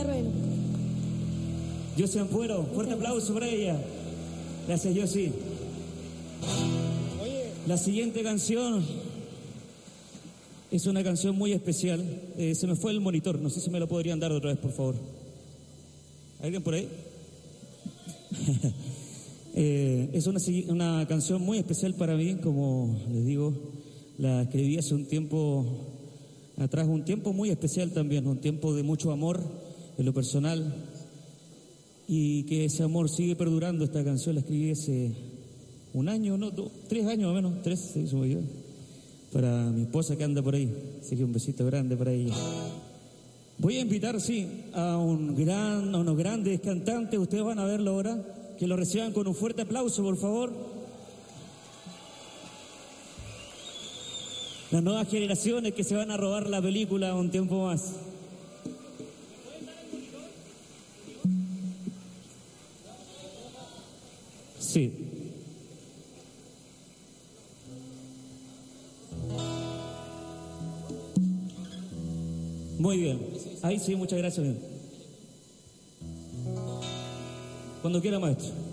Rubén. Yossi Ampuero, fuerte aplauso para ella. Gracias, Yossi. La siguiente canción es una canción muy especial. Se me fue el monitor, no sé si me lo podrían dar otra vez, por favor. ¿Alguien por ahí? Es una canción muy especial para mí, como les digo, la escribí hace un tiempo atrás, un tiempo muy especial también, un tiempo de mucho amor en lo personal, y que ese amor sigue perdurando. Esta canción la escribí hace un año, no, 3 años o menos, 3, sí, se me olvidó, para mi esposa que anda por ahí, así que un besito grande para ella. Voy a invitar, sí, a unos grandes cantantes, ustedes van a verlo ahora, que lo reciban con un fuerte aplauso, por favor. Las nuevas generaciones que se van a robar la película un tiempo más. Sí. Muy bien. Ahí sí, muchas gracias. Cuando quiera, maestro.